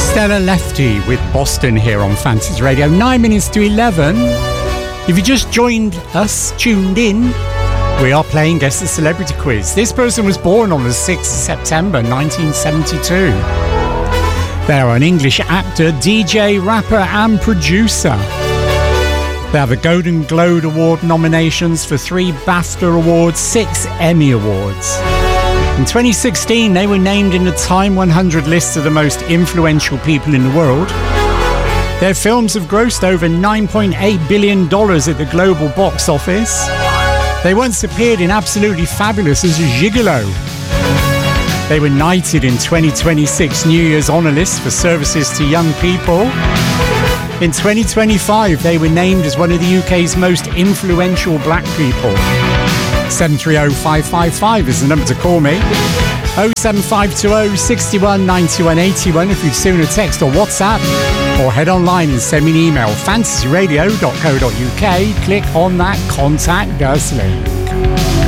Stella Lefty with Boston here on Fantasy Radio, 9 minutes to 11. If you just tuned in, we are playing Guess the Celebrity Quiz. This person was born on the 6th of September 1972. They are an English actor, DJ, rapper and producer. They have a Golden Globe Award nominations for 3 BAFTA Awards, 6 Emmy Awards. In 2016, they were named in the Time 100 list of the most influential people in the world. Their films have grossed over $9.8 billion at the global box office. They once appeared in Absolutely Fabulous as a gigolo. They were knighted in 2026 New Year's Honour List for services to young people. In 2025, they were named as one of the UK's most influential black people. 730-555 is the number to call me. 07520 61 91 81 if you'd sooner text or WhatsApp, or head online and send me an email, fantasyradio.co.uk. Click on that Contact Us link.